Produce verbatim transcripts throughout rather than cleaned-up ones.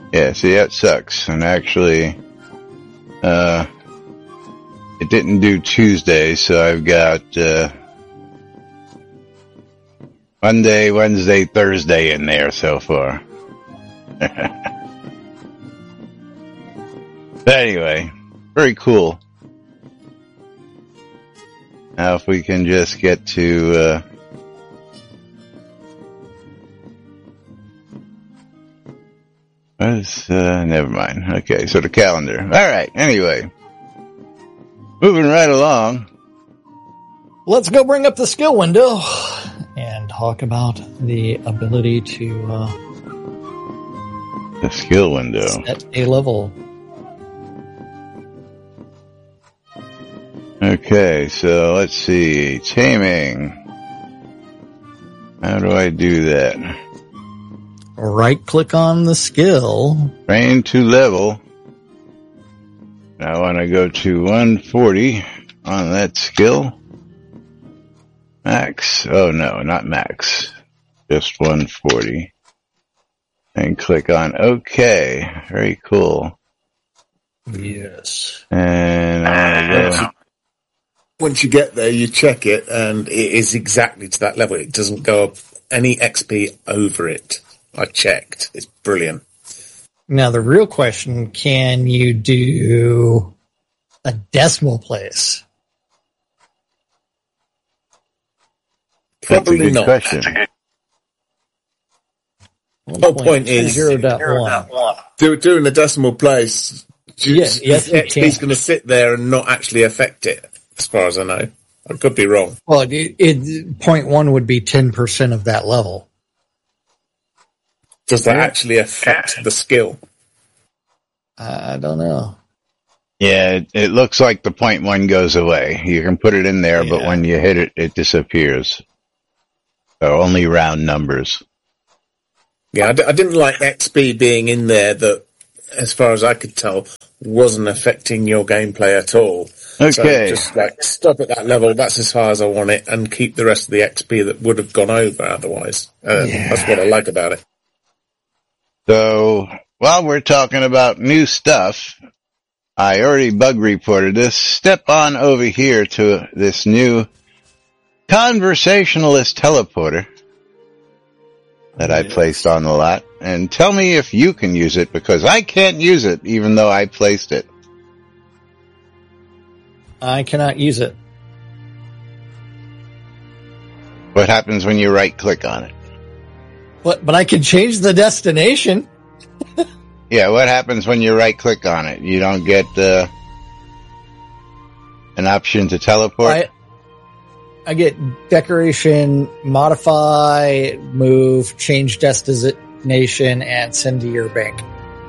Yeah, see, that sucks. And actually, uh, it didn't do Tuesday, so I've got, uh, Monday, Wednesday, Thursday in there so far. But anyway, very cool. Now if we can just get to, uh, what is, uh, never mind. Okay, so the calendar. Alright, anyway. Moving right along. Let's go bring up the skill window and talk about the ability to, uh, the skill window. Set a level. Okay, so let's see. Taming. How do I do that? Right click on the skill. Train to level. I want to go to one forty on that skill. Max. Oh no, not max. Just one forty. And click on OK. Very cool. Yes. And I want to go. Once you get there, you check it, and it is exactly to that level. It doesn't go up any X P over it. I checked. It's brilliant. Now, the real question, can you do a decimal place? Probably That's a good not. question. The whole point is zero point one. do, doing the decimal place. Yes, yes, you X P is can. going to sit there and not actually affect it, as far as I know. I could be wrong. Well, it, it point one would be ten percent of that level. Does that actually affect the skill? I don't know. Yeah, it, it looks like the point one goes away. You can put it in there, Yeah. but when you hit it, it disappears. So only round numbers. Yeah, I, d- I didn't like X P being in there that, as far as I could tell, wasn't affecting your gameplay at all. Okay. So just like stop at that level, that's as far as I want it, and keep the rest of the X P that would have gone over otherwise. Uh, Yeah. That's what I like about it. So while we're talking about new stuff, I already bug reported this. Step on over here to this new conversationalist teleporter that I placed on the lot, and tell me if you can use it, because I can't use it even though I placed it. I cannot use it. What happens when you right click on it? But, but I can change the destination. Yeah, what happens when you right click on it? You don't get uh, an option to teleport? I, I get decoration, modify, move, change destination, and send to your bank.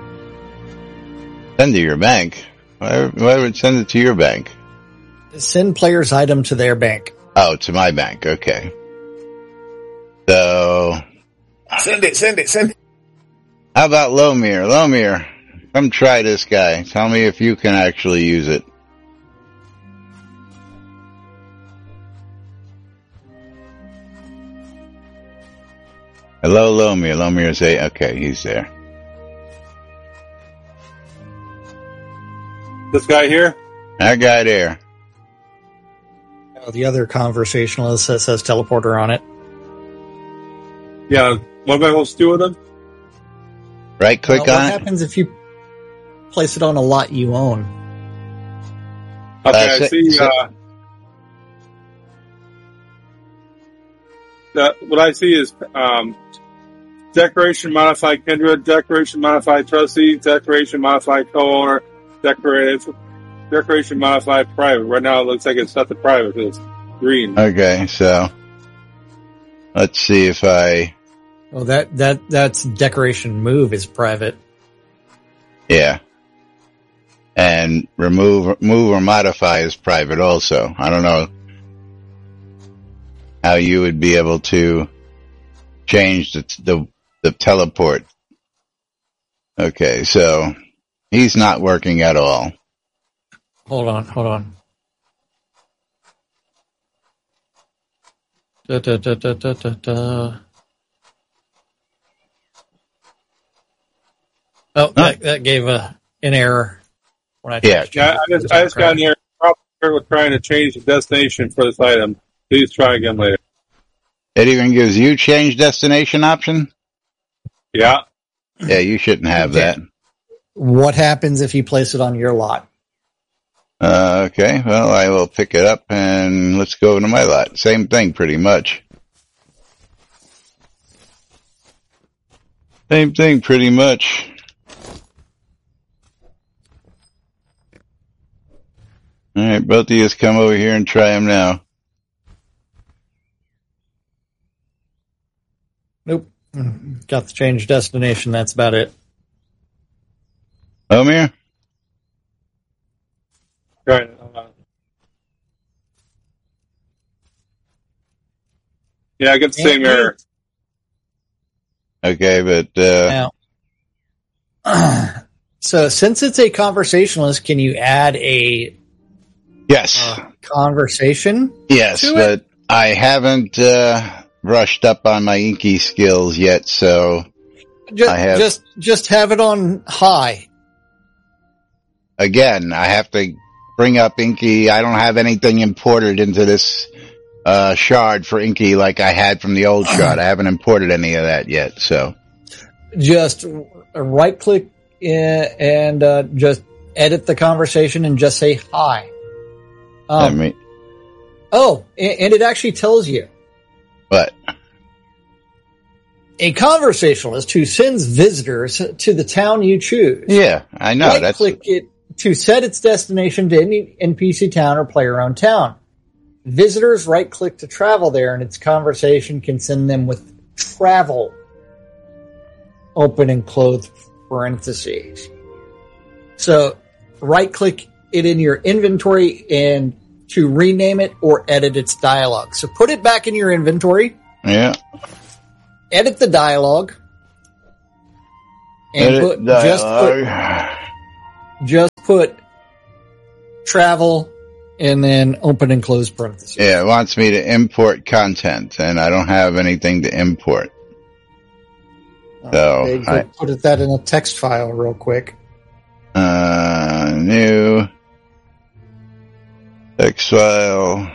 Send to your bank? Why, why would send it to your bank? Send player's item to their bank. Oh, to my bank. Okay. So, Send it, send it, send it. how about Lomir? Lomir, come try this guy. Tell me if you can actually use it. Hello, Lomir. Lomir's a, okay, he's there. This guy here? That guy there. Uh, The other conversationalist that says teleporter on it. Yeah. What am I supposed to do with him? Right click Well, on what it. happens if you place it on a lot you own? Okay, Uh, I sit- see. sit- Uh, that, what I see is um, decoration modify kindred, decoration modify trustee, decoration modify co-owner, decorative, decoration modify private. Right now it looks like it's set to private. It's green. Okay, so let's see if I, Oh, that, that, that's decoration move is private. yeah. And remove, move or modify is private also. I don't know how you would be able to change the, the, the teleport. Okay, so he's not working at all. Hold on, hold on. Da, da, da, da, da, da, da. Oh, that, that gave a, an error when I Yeah. Yeah, I just, I just got an error. Probably trying to change the destination for this item. Please try again later. It even gives you change destination option? Yeah. Yeah, you shouldn't have Okay. that. What happens if you place it on your lot? Uh, okay, well, I will pick it up and let's go into my lot. Same thing, pretty much. Same thing, pretty much. All right, both of you come over here and try them now. Nope. Got the change destination. That's about it. Omir? Right. Uh, yeah, I get the same error. Okay, but, uh, Now, so since it's a conversationalist, can you add a yes. uh, conversation? Yes, to but it? I haven't, uh, brushed up on my Inky skills yet, so Just, I have- just, just have it on high. again, I have to bring up Inky. I don't have anything imported into this uh shard for Inky like I had from the old shard. I haven't imported any of that yet, so. Just right click and uh, just edit the conversation and just say hi. I Um, mean, oh, and, and it actually tells you. but, A conversationalist who sends visitors to the town you choose. yeah, I know. right That's, click it to set its destination to any N P C town or player-owned town. Visitors right click to travel there, and its conversation can send them with travel. Open and close parentheses. So right click it in your inventory and to rename it or edit its dialogue. So put it back in your inventory, yeah. edit the dialogue, and Edit put, just put dialogue. just put travel and then open and close parentheses. Yeah, it wants me to import content, and I don't have anything to import. So, Okay, I- put that in a text file real quick. Uh, new text file,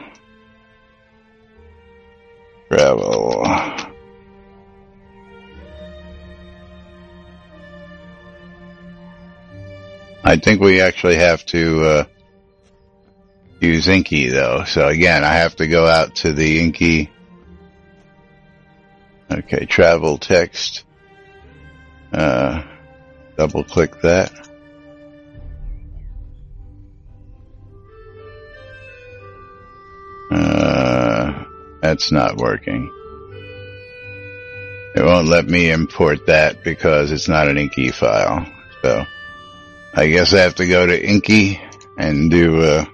travel. I think we actually have to, uh, use Inky though. So again, I have to go out to the Inky. Okay, travel text. Uh, double click that. Uh, that's not working. It won't let me import that because it's not an Inky file. So I guess I have to go to Inky and do, uh,